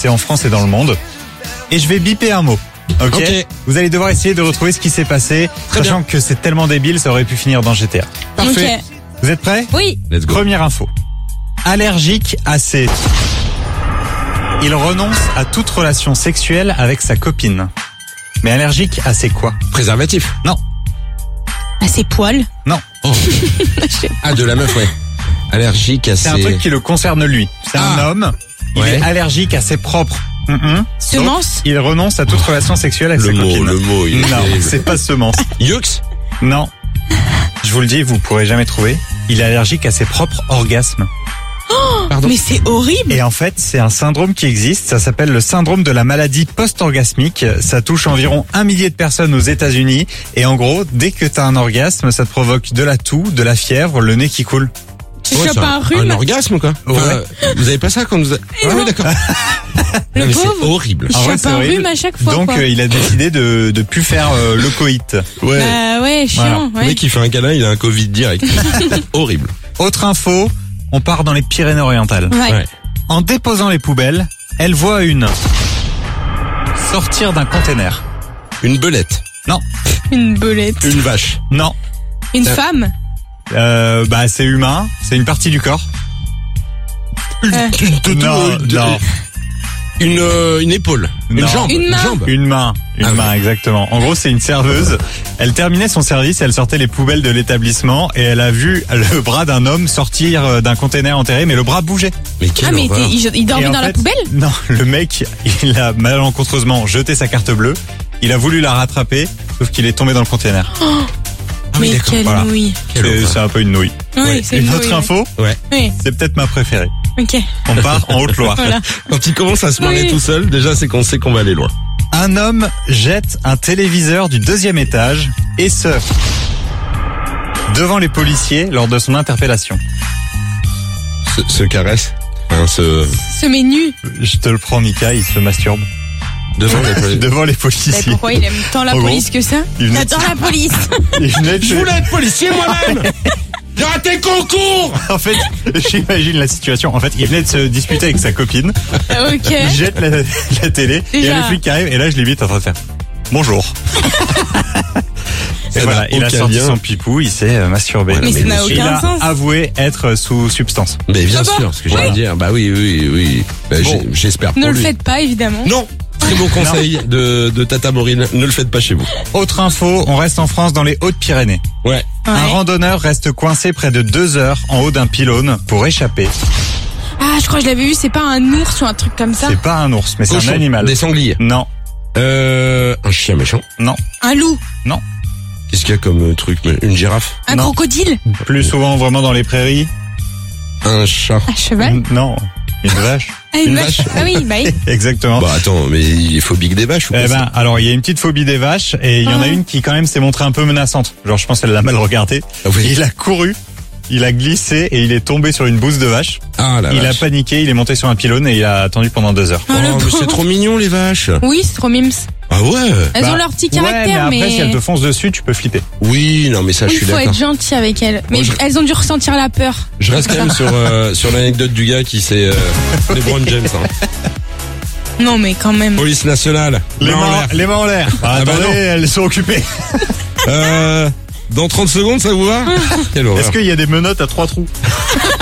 existé en France et dans le monde. Et je vais biper un mot. Ok. Vous allez devoir essayer de retrouver ce qui s'est passé, sachant que c'est tellement débile, ça aurait pu finir dans GTA. Parfait. Ok. Vous êtes prêts? Oui. Let's go. Première info. Allergique à ses... Il renonce à toute relation sexuelle avec sa copine. Mais allergique à ses quoi? Préservatif. Non. À ses poils. Non. Oh. Ah, de la meuf, ouais. Allergique à C'est un truc qui le concerne lui. C'est un homme. Il Ouais. est allergique à ses propres. Semence. Il renonce à toute relation sexuelle avec sa copine. Le mot, il est Non, terrible. c'est pas semence. Yux. Non. Je vous le dis, vous pourrez jamais trouver. Il est allergique à ses propres orgasmes. Pardon. Mais c'est horrible. Et en fait, c'est un syndrome qui existe. Ça s'appelle le syndrome de la maladie post-orgasmique. Ça touche environ 1 millier de personnes aux États-Unis. Et en gros, dès que t'as un orgasme, ça te provoque de la toux, de la fièvre, le nez qui coule. Tu Ouais, chopes c'est un rhume. Un orgasme, quoi. Enfin, vous avez pas ça quand vous... Ah oui, d'accord. Le Non, mais c'est pauvre. horrible. Il En vrai, chope c'est un horrible. rhume à chaque fois. Donc, quoi. il a décidé de plus faire le coït. Ouais. Bah ouais, chiant. Le Ouais. mec, il fait un câlin, il a un Covid direct. Horrible. Autre info, on part dans les Pyrénées-Orientales. Ouais. En déposant les poubelles, elle voit une sortir d'un container. Une belette. Non, Une belette. Une vache. non. Une femme. Bah c'est humain, c'est une partie du corps. Non, non. Une épaule. Une Non. jambe. Une main. Une main, Ah oui. exactement. En gros, c'est une serveuse. Elle terminait son service, elle sortait les poubelles de l'établissement et elle a vu le bras d'un homme sortir d'un container enterré, mais le bras bougeait. Mais quelle Ah mais horreur. il dormait Et en dans la fait, poubelle. Non, le mec, il a malencontreusement jeté sa carte bleue. Il a voulu la rattraper, sauf qu'il est tombé dans le container. Ah oui, Mais d'accord. quelle voilà. nouille. Quelle horreur. C'est un peu une nouille. Oui, c'est Une nouille, autre ouais. info, Ouais. Oui. c'est peut-être ma préférée. Ok. On part en Haute-Loire. Voilà. Quand il commence à se marrer Oui. tout seul, déjà, c'est qu'on sait qu'on va aller loin. Un homme jette un téléviseur du 2e étage et ce devant les policiers lors de son interpellation. Se caresse. Hein, Se met nu. Je te le prends, Mika, il se masturbe devant les... devant les Mais policiers. pourquoi il aime tant la En gros, police que ça? il venait- J'adore la police. Il venait de- Je voulais être policier moi-même. J'ai raté le concours. En fait, j'imagine la situation. En fait, il venait de se disputer avec sa copine. Ok. Il jette la télé et il y a Déjà. le flic qui arrive et là je l'ai vite en train de faire bonjour. Et Ça voilà, n'a il a aucun sorti lien. son pipou, il s'est masturbé. Ouais, Mais ça n'a il aucun a sens. avoué être sous substance. Mais bien Ah bon sûr, ce que j'allais dire. Bah oui. Bah, Bon. j'espère pour Ne le lui. faites pas, évidemment. Non. Très bon conseil de Tata Maureen. Ne le faites pas chez vous. Autre info, on reste en France dans les Hautes-Pyrénées. Ouais. Ouais. Un randonneur reste coincé près de 2 heures en haut d'un pylône pour échapper. Ah, je crois que je l'avais vu, c'est pas un ours ou un truc comme ça. C'est pas un ours, mais c'est Cochon, un animal. Des sangliers. Non, Un chien méchant. non, Un loup. non. Qu'est-ce qu'il y a comme truc? Une girafe. Un Non. crocodile. Plus souvent vraiment dans les prairies. Un chat. Un cheval. Non, une vache. Ah, Une une vache. vache. Ah oui, bah oui. Exactement. Bah attends, mais il est phobique des vaches ou quoi? Eh ben, alors il y a une petite phobie des vaches et il y en a Ah. une qui quand même s'est montrée un peu menaçante. Genre je pense qu'elle l'a mal regardé. Ah oui. Il a couru, il a glissé et il est tombé sur une bouse de vache. Ah la Il a vache. paniqué, il est monté sur un pylône et il a attendu pendant 2 heures. Oh, le mais c'est pauvre. trop mignon les vaches. Oui, c'est trop mimes. Ah ouais. Elles Bah, ont leur petit Ouais, mais caractère, après si elle te fonce dessus, tu peux flipper. Oui, non mais ça je il suis faut d'accord. être gentil avec elles. Mais Moi, elles ont dû ressentir la peur. Je reste quand même sur l'anecdote du gars qui c'est LeBron James. Hein. Non, mais quand même. Police nationale. Les Main en mains, l'air. les mains en l'air. Ah, bah Attendez, non. elles sont occupées. Dans 30 secondes, ça vous va? Quelle horreur. Est-ce qu'il y a des menottes à 3 trous?